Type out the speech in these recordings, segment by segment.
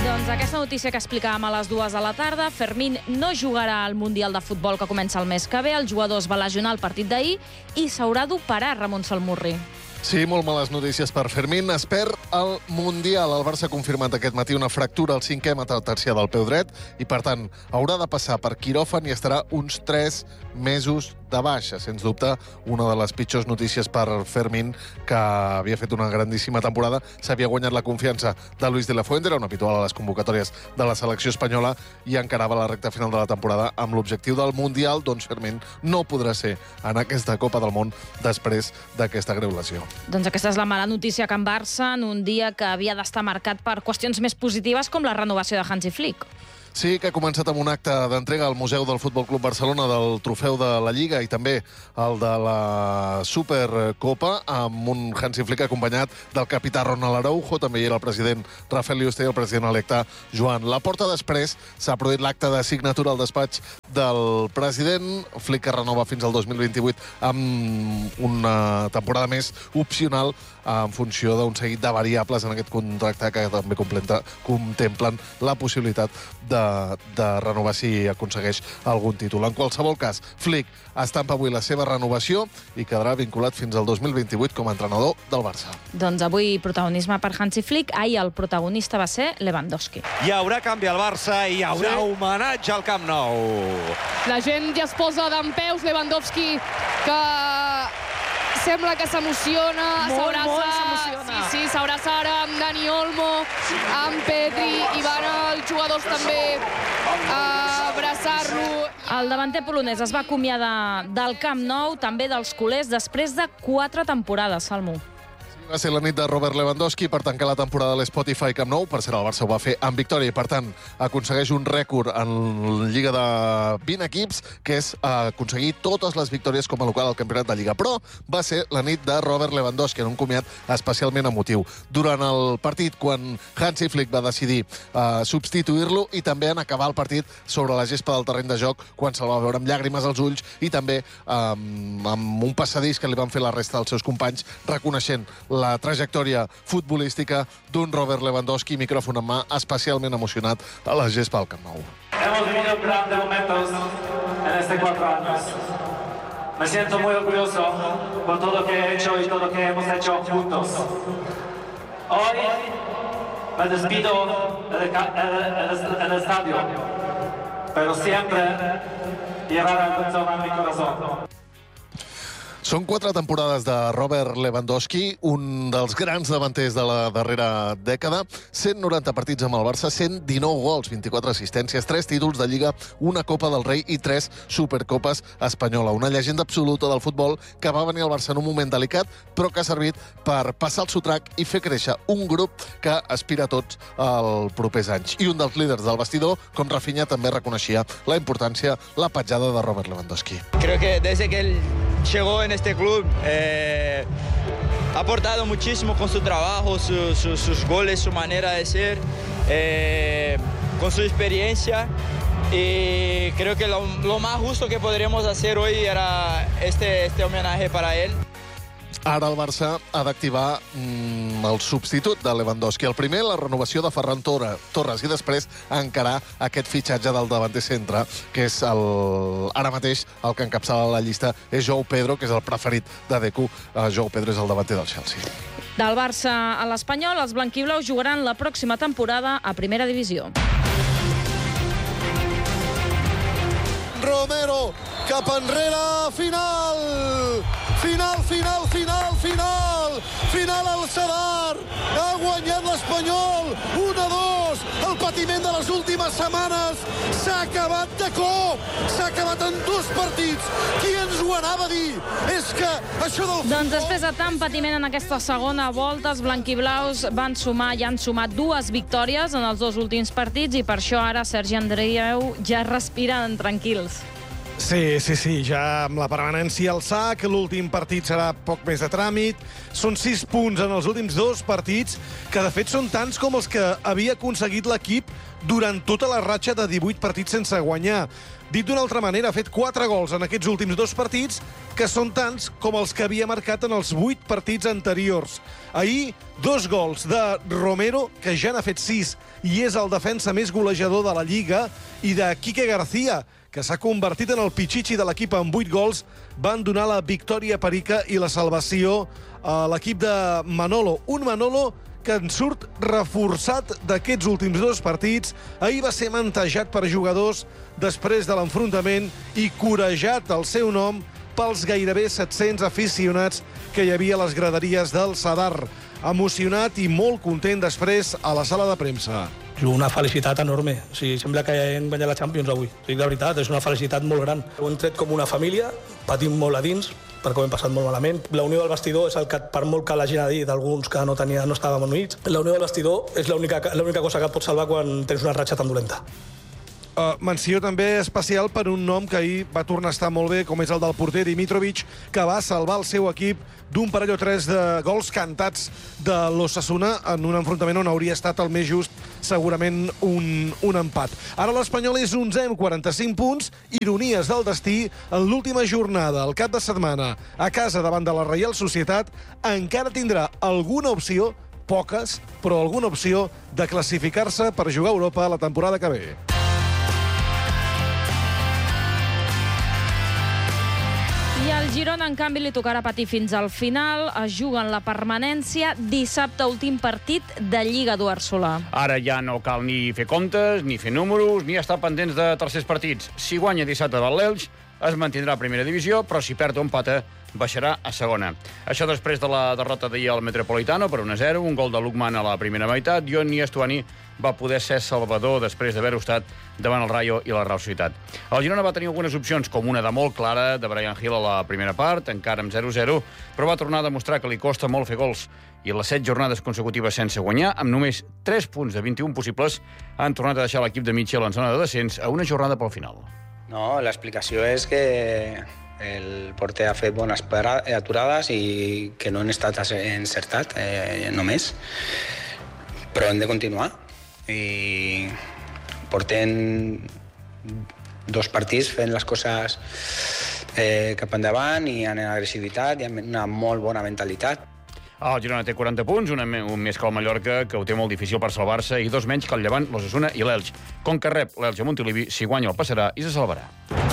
Doncs aquesta notícia que explicàvem a les 2 de la tarda, Fermín no jugarà al Mundial de Futbol que comença el mes que ve, el jugador es va lesionar el partit d'ahir i s'haurà d'operar, Ramon Salmurri. Sí, molt males notícies per Fermín. Es perd el Mundial. El Barça ha confirmat aquest matí una fractura al 5è metatarsià del peu dret i, per tant, haurà de passar per quiròfan i estarà uns 3 mesos de baixa. Sens dubte, una de les pitjors notícies per Fermín, que havia fet una grandíssima temporada. S'havia guanyat la confiança de Luis de la Fuente, era un habitual a les convocatòries de la selecció espanyola i encarava la recta final de la temporada amb l'objectiu del Mundial. Doncs Fermín no podrà ser en aquesta Copa del Món després d'aquesta greu lesió. Doncs aquesta és la mala notícia que en Barça, en un dia que havia d'estar marcat per qüestions més positives com la renovació de Hansi Flick. Sí, que ha començat amb un acte d'entrega al Museu del Futbol Club Barcelona del trofeu de la Lliga i també el de la Supercopa, amb un Hansi Flick acompanyat del capità Ronald Araujo, també hi era el president Rafael Yuste i el president electe Joan Laporta. Després s'ha produït l'acte de signatura al despatx del president. Flick que renova fins al 2028 amb una temporada més opcional en funció d'un seguit de variables en aquest contracte que també contemplen la possibilitat de renovar si aconsegueix algun títol. En qualsevol cas, Flick estampa avui la seva renovació i quedarà vinculat fins al 2028 com a entrenador del Barça. Doncs avui protagonisme per Hansi Flick. Ahir el protagonista va ser Lewandowski. Hi haurà canvi al Barça i hi haurà homenatge al Camp Nou. La gent ja es posa dempeus. Lewandowski, que sembla que s'emociona. Sí, s'abraça ara amb Dani Olmo, amb Pedri, i van els jugadors també a abraçar-lo. El davanter polonès es va acomiadar del Camp Nou, també dels culers, després de 4 temporades, Salmo. Va ser la nit de Robert Lewandowski per tancar la temporada de l'Spotify Camp Nou. Per cert, el Barça ho va fer amb victòria i, per tant, aconsegueix un rècord en la Lliga de 20 equips, que és aconseguir totes les victòries com a local al campionat de Lliga. Però va ser la nit de Robert Lewandowski, en un comiat especialment emotiu. Durant el partit, quan Hansi Flick va decidir substituir-lo, i també en acabar el partit sobre la gespa del terreny de joc, quan se'l va veure amb llàgrimes als ulls i també amb un passadís que li van fer la resta dels seus companys, reconeixent la trajectòria futbolística d'un Robert Lewandowski, micròfon en mà, especialment emocionat a la gespa al Camp Nou. Hemos vivido grandes momentos en estos 4 años. Me siento muy orgulloso por todo lo que he hecho y todo lo que hemos hecho juntos. Hoy me despido en el estadio, pero siempre llevará el corazón en mi corazón. Són 4 temporades de Robert Lewandowski, un dels grans davanters de la darrera dècada. 190 partits amb el Barça, 119 gols, 24 assistències, 3 títols de Lliga, una Copa del Rei i 3 Supercopes espanyola. Una llegenda absoluta del futbol que va venir al Barça en un moment delicat, però que ha servit per passar el sotrac i fer créixer un grup que aspira a tots els propers anys. I un dels líders del vestidor, com Rafinha, també reconeixia la importància, la petjada de Robert Lewandowski. Creo que desde que él llegó en este club ha aportado muchísimo con su trabajo, sus goles, su manera de ser, con su experiencia, y creo que lo más justo que podríamos hacer hoy era este homenaje para él. Ara el Barça ha d'activar el substitut de Lewandowski. El primer, la renovació de Ferran Torres, i després encarar aquest fitxatge del davanter centre, que és ara mateix el que encapçala la llista, és João Pedro, que és el preferit de Deco. João Pedro és el davanter del Chelsea. Del Barça a l'Espanyol, els blanquiblaus jugaran la pròxima temporada a Primera Divisió. Romero, cap enrere, final! Final al Sadar! Ha guanyat l'Espanyol! 1-2! El patiment de les últimes setmanes s'ha acabat de cop! S'ha acabat en 2 partits! Qui ens ho anava a dir? És que això del futbol... Doncs després de tant patiment en aquesta segona volta, els blanquiblaus van sumar i han sumat 2 victòries en els 2 últims partits, i per això ara Sergi Andreu ja respiren tranquils. Sí, ja amb la permanència al sac, l'últim partit serà poc més de tràmit. Són 6 punts en els últims 2 partits, que de fet són tants com els que havia aconseguit l'equip durant tota la ratxa de 18 partits sense guanyar. Dit d'una altra manera, ha fet 4 gols en aquests últims 2 partits, que són tants com els que havia marcat en els 8 partits anteriors. Ahir, 2 gols de Romero, que ja n'ha fet 6 i és el defensa més golejador de la Lliga, i de Quique García, que s'ha convertit en el pitxitxi de l'equip amb 8 gols, van donar la victòria a Perica i la salvació a l'equip de Manolo. Un Manolo que en surt reforçat d'aquests últims 2 partits. Ahir va ser mantejat per jugadors després de l'enfrontament i corejat el seu nom pels gairebé 700 aficionats que hi havia a les graderies del Sadar. Emocionat i molt content després a la sala de premsa. Una felicitat enorme. O sigui, sembla que hem guanyat la Champions avui. O sigui, la veritat, és una felicitat molt gran. Ho hem tret com una família, patim molt a dins, perquè ho hem passat molt malament. La unió del vestidor és el que, per molt que l'hagin a dir d'alguns que no estàvem units, la unió del vestidor és l'única cosa que et pot salvar quan tens una ratxa tan dolenta. Menció també especial per un nom que ahir va tornar a estar molt bé, com és el del porter Dimitrovic, que va salvar el seu equip d'un parell o 3 de gols cantats de l'Osasuna en un enfrontament on hauria estat el més just, segurament un empat. Ara l'Espanyol és 11è amb 45 punts, ironies del destí, en l'última jornada, el cap de setmana, a casa davant de la Reial Societat, encara tindrà alguna opció, poques, però alguna opció de classificar-se per jugar a Europa la temporada que ve. I al Girona, en canvi, li tocarà patir fins al final. Es juguen la permanència dissabte, últim partit de Lliga, Eduard Solà. Ara ja no cal ni fer comptes, ni fer números, ni estar pendents de tercers partits. Si guanya dissabte davant l'Elx, es mantindrà a primera divisió, però si perd o empata, baixarà a segona. Això després de la derrota d'ahir al Metropolitano per 1-0, un gol de Lukman a la primera meitat, i on Estuani va poder ser salvador després d'haver-ho estat davant el Rayo i la Real Societat. El Girona va tenir algunes opcions, com una de molt clara de Brian Hill a la primera part, encara amb 0-0, però va tornar a demostrar que li costa molt fer gols. I les 7 jornades consecutives sense guanyar, amb només 3 punts de 21 possibles, han tornat a deixar l'equip de Mitchell en zona de descens a una jornada pel final. No, l'explicació és que el porter ha fet bones aturades i que no han estat encertat només, però hem de continuar. I portem 2 partits fent les coses cap endavant i amb agressivitat i amb una molt bona mentalitat. El Girona té 40 punts, un més que el Mallorca, que ho té molt difícil per salvar-se, i 2 menys que el Llevant, l'Osasuna i l'Elx. Com que rep l'Elx a Montilivi, si guanya el passarà i se salvarà.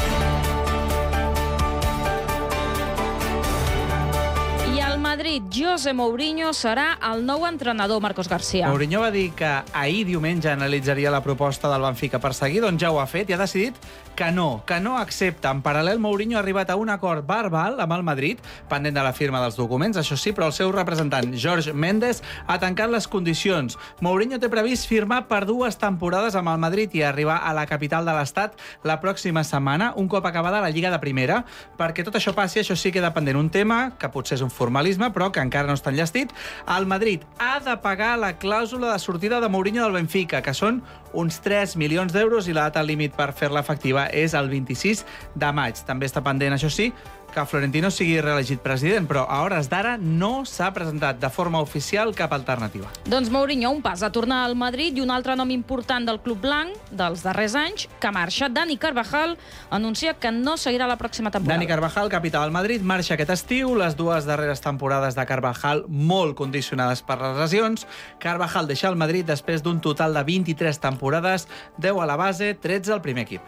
Madrid, José Mourinho serà el nou entrenador, Marcos García. Mourinho va dir que ahir diumenge analitzaria la proposta del Benfica per seguir, doncs ja ho ha fet i ha decidit que no accepta. En paral·lel, Mourinho ha arribat a un acord verbal amb el Madrid, pendent de la firma dels documents, això sí, però el seu representant, Jorge Mendes, ha tancat les condicions. Mourinho té previst firmar per 2 temporades amb el Madrid i arribar a la capital de l'Estat la pròxima setmana, un cop acabada la Lliga de Primera. Perquè tot això passi, això sí que queda pendent un tema, que potser és un formalisme, però que encara no està enllestit. El Madrid ha de pagar la clàusula de sortida de Mourinho del Benfica, que són uns 3 milions d'euros, i la data límit per fer-la efectiva és el 26 de maig. També està pendent, això sí, que Florentino sigui reelegit president, però a hores d'ara no s'ha presentat de forma oficial cap alternativa. Doncs Mourinho, un pas a tornar al Madrid, i un altre nom important del club blanc dels darrers anys, que marxa. Dani Carvajal anuncia que no seguirà la pròxima temporada. Dani Carvajal, capità del Madrid, marxa aquest estiu. Les 2 darreres temporades de Carvajal molt condicionades per les lesions. Carvajal deixa el Madrid després d'un total de 23 temporades, 10 a la base, 13 al primer equip.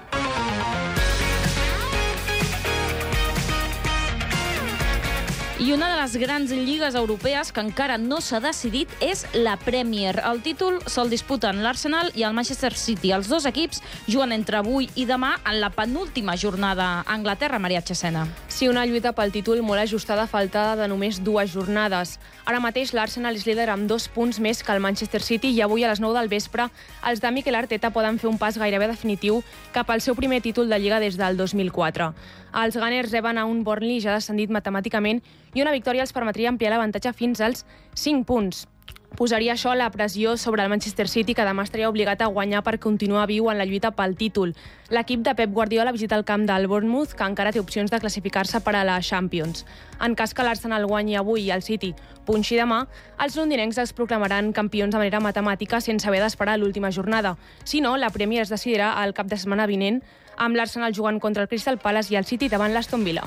I una de les grans lligues europees que encara no s'ha decidit és la Premier. El títol se'l disputen l'Arsenal i el Manchester City. Els 2 equips juguen entre avui i demà en la penúltima jornada a Anglaterra, Maria Chesena. Sí, una lluita pel títol molt ajustada, faltada de només 2 jornades. Ara mateix l'Arsenal és líder amb 2 punts més que el Manchester City, i avui a les 9 del vespre els de Mikel Arteta poden fer un pas gairebé definitiu cap al seu primer títol de Lliga des del 2004. Els Gunners reben a un Burnley ja descendit matemàticament, i una victòria els permetria ampliar l'avantatge fins als 5 punts. posaria això la pressió sobre el Manchester City, que demà estaria obligat a guanyar per continuar viu en la lluita pel títol. L'equip de Pep Guardiola visita el camp del Bournemouth, que encara té opcions de classificar-se per a la Champions. En cas que l'Arsenal guanyi avui i el City punxi demà, els londinencs es proclamaran campions de manera matemàtica sense haver d'esperar l'última jornada. Si no, la Premier es decidirà el cap de setmana vinent, amb l'Arsenal jugant contra el Crystal Palace i el City davant l'Aston Villa.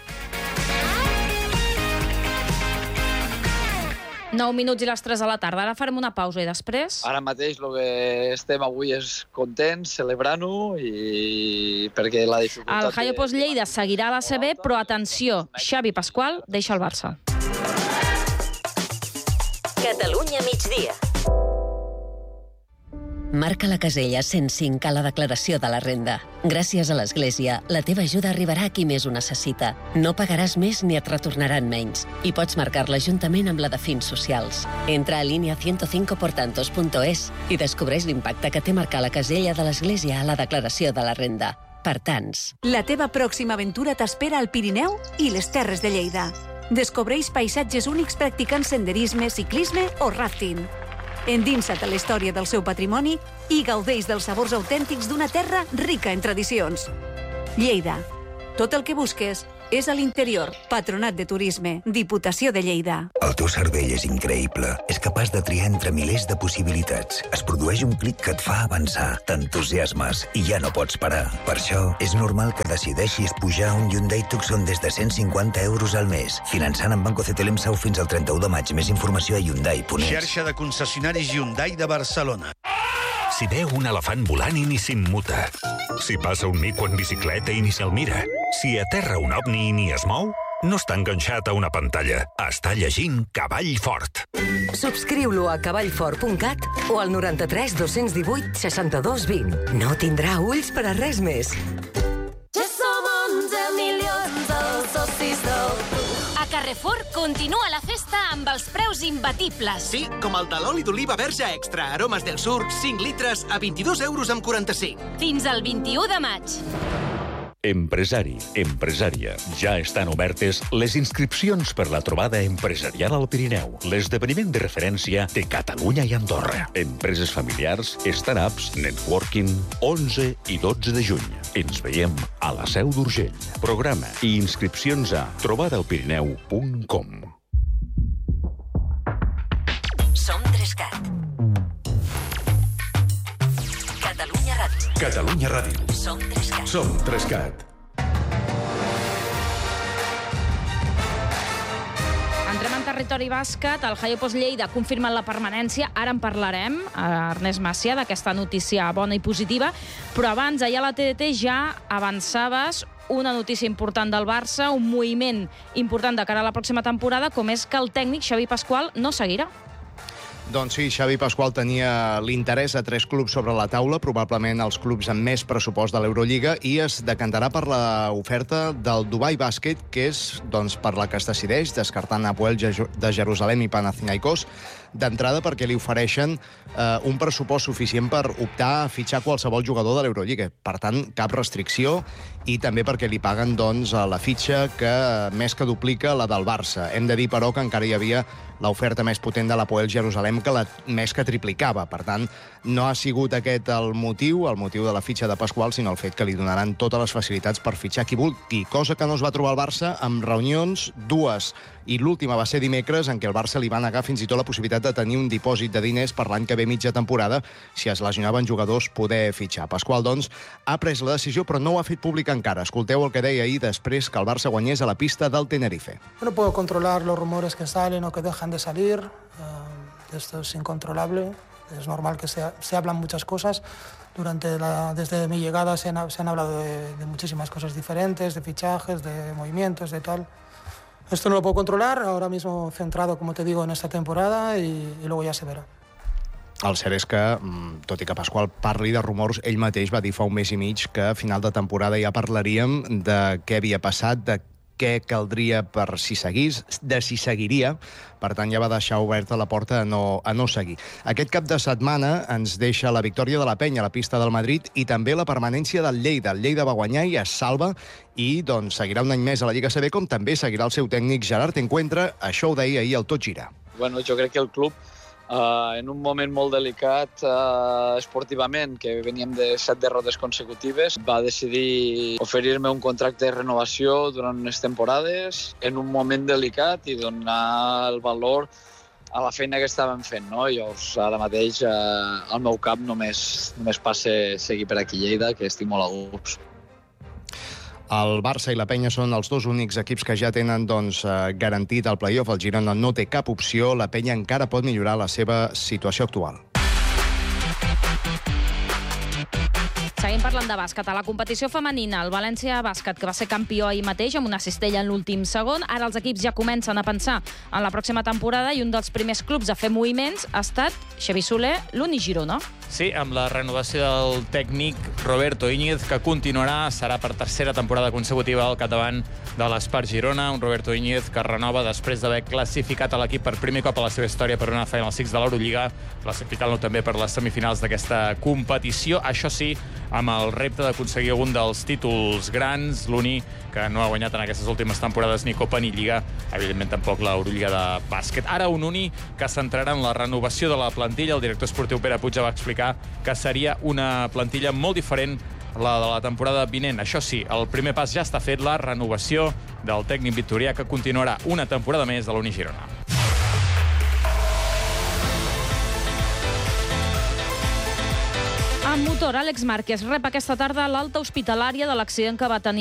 9 minuts i les 3 de la tarda. Ara farem una pausa i després... Ara mateix el que estem avui és contents, celebrant-ho, i perquè la dificultat... El Jaiopos Lleida seguirà a la CB, però atenció, Xavi Pasqual deixa el Barça. Catalunya migdia. Marca la casella 105 a la declaració de la renda. Gràcies a l'Església, la teva ajuda arribarà a qui més ho necessita. No pagaràs més ni et retornaran menys. I pots marcar-la juntament amb la de fins socials. Entra a linea105portantos.es i descobreix l'impacte que té marcar la casella de l'Església a la declaració de la renda. Per tants. La teva pròxima aventura t'espera al Pirineu i les Terres de Lleida. Descobreix paisatges únics practicant senderisme, ciclisme o rafting. Endinsa't a la història del seu patrimoni i gaudeix dels sabors autèntics d'una terra rica en tradicions. Lleida. Tot el que busques és a l'interior. Patronat de Turisme. Diputació de Lleida. El teu cervell és increïble. És capaç de triar entre milers de possibilitats. Es produeix un clic que et fa avançar. T'entusiasmes i ja no pots parar. Per això, és normal que decideixis pujar un Hyundai Tucson des de 150 euros al mes. Finançant amb Banco CTLM Sau fins al 31 de maig. Més informació a Hyundai.es. Xarxa de concessionaris Hyundai de Barcelona. Si veu un elefant volant i ni s'immuta. Si passa un mico en bicicleta i ni se'l mira. Si aterra un ovni i ni es mou, no està enganxat a una pantalla. Està llegint Cavall Fort. Subscriu-lo a cavallfort.cat o al 93 218 62 20. No tindrà ulls per a res més. Ja som 11 milions els socis del club. A Carrefour continua la festa amb els preus imbatibles. Sí, com el de l'oli d'oliva verge extra, aromes del sur, 5 litres a 22 euros amb 45. Fins al 21 de maig. Empresari, empresària. Ja estan obertes les inscripcions per la trobada empresarial al Pirineu, l'esdeveniment de referència de Catalunya i Andorra. Empreses familiars, startups, networking, 11 i 12 de juny. Ens veiem a la Seu d'Urgell. Programa i inscripcions a trobadalpirineu.com. Som 3cat. Catalunya Ràdio. Catalunya Ràdio. Som 3cat. Som 3cat. Entrem en territori bàsquet. El Jaiopos Lleida ha confirmat la permanència. Ara en parlarem, Ernest Macià, d'aquesta notícia bona i positiva. Però abans, ahir a la TDT ja avançaves una notícia important del Barça, un moviment important de cara a la pròxima temporada, com és que el tècnic Xavi Pasqual no seguirà. Doncs sí, Xavi Pasqual tenia l'interès a 3 clubs sobre la taula, probablement els clubs amb més pressupost de l'Eurolliga, i es decantarà per l'oferta del Dubai Bàsquet, que és per la que es decideix, descartant Hapoel de Jerusalem i Panathinaikos, d'entrada perquè li ofereixen un pressupost suficient per optar a fitxar qualsevol jugador de l'Eurolliga. Per tant, cap restricció, i també perquè li paguen la fitxa que més que duplica la del Barça. Hem de dir, però, que encara hi havia l'oferta més potent de l'Hapoel Jerusalem, que més que triplicava. Per tant, no ha sigut aquest el motiu de la fitxa de Pasqual, sinó el fet que li donaran totes les facilitats per fitxar qui vulgui, cosa que no es va trobar el Barça amb reunions, 2, i l'última va ser dimecres, en què el Barça li va negar fins i tot la possibilitat de tenir un dipòsit de diners per l'any que ve mitja temporada si es lesionaven jugadors poder fitxar. Pasqual, doncs, ha pres la decisió, però no ho ha fet públic encara. Escolteu el que deia ahir després que el Barça guanyés a la pista del Tenerife. No puedo controlar los rumores que salen o que dejan de salir. Esto es incontrolable. Es normal que se hablan muchas cosas. Desde mi llegada se han hablado de muchísimas cosas diferentes, de fichajes, de movimientos, de tal. Esto no lo puedo controlar, ahora mismo centrado, como te digo, en esta temporada y luego ya se verá. El cert és que, tot i que Pasqual parli de rumors, ell mateix va dir fa un mes i mig que a final de temporada ja parlaríem de què havia passat, de què caldria per si seguís, de si seguiria. Per tant, ja va deixar oberta la porta a no seguir. Aquest cap de setmana ens deixa la victòria de la Penya a la pista del Madrid i també la permanència del Lleida. El Lleida va guanyar i es salva i seguirà un any més a la Lliga CB, com també seguirà el seu tècnic Gerard Encuentra. Això ho deia ahir el Tot Gira. Bueno, jo crec que el club en un moment molt delicat esportivament, que veníem de 7 derrotes consecutives, va decidir oferir-me un contracte de renovació durant unes temporades en un moment delicat i donar el valor a la feina que estàvem fent, no? Llavors, ara mateix, al meu cap només passa seguir per aquí a Lleida, que estic molt a gust. El Barça i la Penya són els dos únics equips que ja tenen garantit el play-off. El Girona no té cap opció. La Penya encara pot millorar la seva situació actual. Seguim parlant de bàsquet. A la competició femenina, el València Bàsquet, que va ser campió ahir mateix amb una cistella en l'últim segon, ara els equips ja comencen a pensar en la pròxima temporada i un dels primers clubs a fer moviments ha estat Xavi Soler, l'Uni Girona. Sí, amb la renovació del tècnic Roberto Íñiguez, que continuarà, serà per tercera temporada consecutiva al capdavant de l'Espart Girona, un Roberto Íñiguez que renova després d'haver classificat a l'equip per primer cop a la seva història per una Final Six de l'Eurolliga, classificant-lo també per les semifinals d'aquesta competició. Això sí, amb el repte d'aconseguir algun dels títols grans, l'Uni, que no ha guanyat en aquestes últimes temporades ni Copa ni Lliga, evidentment tampoc l'Eurolliga de bàsquet. Ara un Uni que centrarà en la renovació de la plantilla. El director esportiu Pere Puig va explicar que seria una plantilla molt diferent la de la temporada vinent. Això sí, el primer pas ja està fet, la renovació del tècnic victorià, que continuarà una temporada més de l'Uni Girona. En motor, Àlex Márquez rep aquesta tarda l'alta hospitalària de l'accident que va tenir